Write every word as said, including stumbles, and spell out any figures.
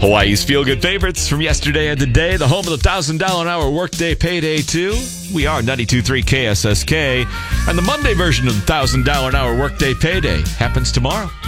Hawaii's feel-good favorites from yesterday and today, the home of the one thousand dollars an hour workday payday two. We are ninety-two point three K S S K, and the Monday version of the one thousand dollars an hour workday payday happens tomorrow.